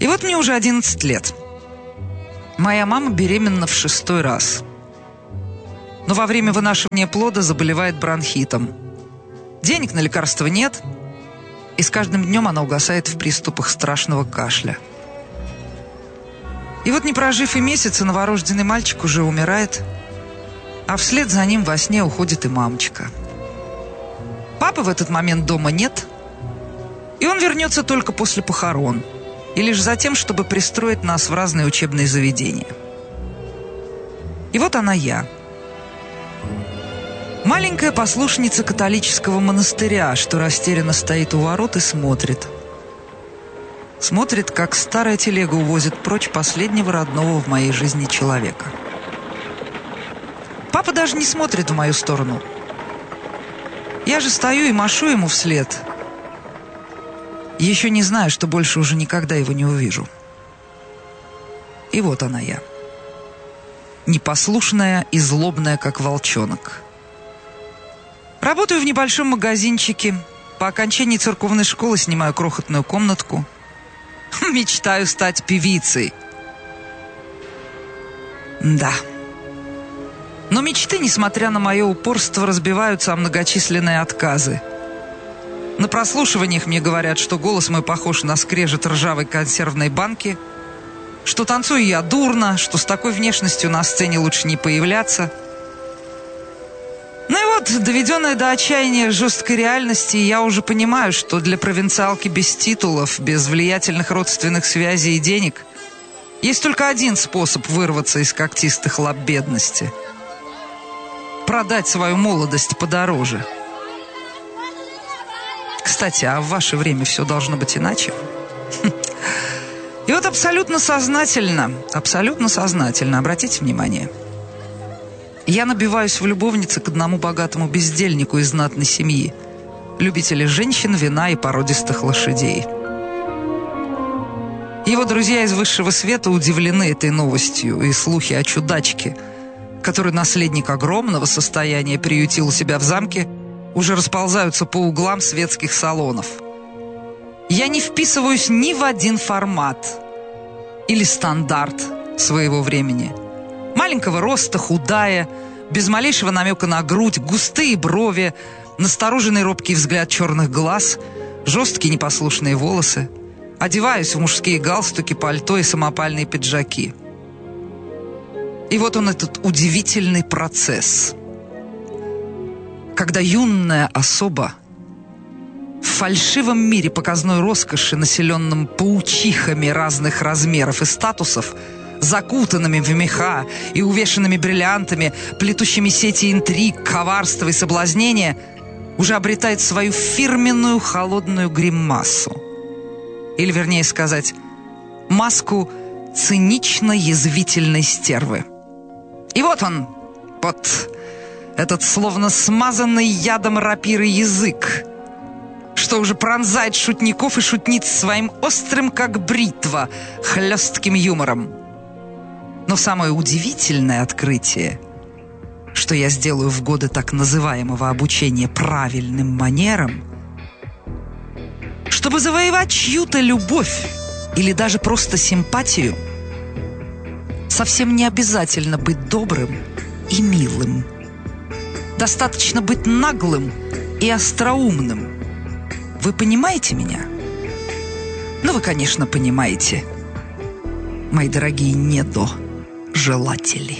И вот мне уже 11 лет. Моя мама беременна в 6-й раз. Но во время вынашивания плода заболевает бронхитом. Денег на лекарства нет, и с каждым днем она угасает в приступах страшного кашля. И вот, не прожив и месяца, новорожденный мальчик уже умирает, а вслед за ним во сне уходит и мамочка. Папы в этот момент дома нет, и он вернется только после похорон, и лишь за тем, чтобы пристроить нас в разные учебные заведения. И вот она я. Маленькая послушница католического монастыря, что растерянно стоит у ворот и смотрит. Смотрит, как старая телега увозит прочь последнего родного в моей жизни человека. Папа даже не смотрит в мою сторону. Я же стою и машу ему вслед. Еще не знаю, что больше уже никогда его не увижу. И вот она я. Непослушная и злобная, как волчонок. Работаю в небольшом магазинчике. По окончании церковной школы снимаю крохотную комнатку. Мечтаю стать певицей. Да. Но мечты, несмотря на мое упорство, разбиваются о многочисленные отказы. На прослушиваниях мне говорят, что голос мой похож на скрежет ржавой консервной банки, что танцую я дурно, что с такой внешностью на сцене лучше не появляться. Ну и вот, доведенная до отчаяния жесткой реальности, я уже понимаю, что для провинциалки без титулов, без влиятельных родственных связей и денег есть только один способ вырваться из когтистых лап бедности: продать свою молодость подороже. Кстати, а в ваше время все должно быть иначе. И вот абсолютно сознательно, обратите внимание, я набиваюсь в любовнице к одному богатому бездельнику из знатной семьи, любителю женщин, вина и породистых лошадей. Его друзья из высшего света удивлены этой новостью, и слухи о чудачке, который наследник огромного состояния приютил у себя в замке, уже расползаются по углам светских салонов. Я не вписываюсь ни в один формат или стандарт своего времени. Маленького роста, худая, без малейшего намека на грудь, густые брови, настороженный робкий взгляд черных глаз, жесткие непослушные волосы. Одеваюсь в мужские галстуки, пальто и самопальные пиджаки. И вот он, этот удивительный процесс, когда юная особа в фальшивом мире показной роскоши, населенном паучихами разных размеров и статусов, закутанными в меха и увешанными бриллиантами, плетущими сети интриг, коварства и соблазнения, уже обретает свою фирменную холодную гримасу. Или, вернее сказать, маску цинично-язвительной стервы. И вот он, вот этот словно смазанный ядом рапиры язык, что уже пронзает шутников и шутниц своим острым, как бритва, хлестким юмором. Но самое удивительное открытие, что я сделаю в годы так называемого обучения правильным манерам, чтобы завоевать чью-то любовь или даже просто симпатию, совсем не обязательно быть добрым и милым. Достаточно быть наглым и остроумным. Вы понимаете меня? Ну, вы, конечно, понимаете, мои дорогие недожелатели.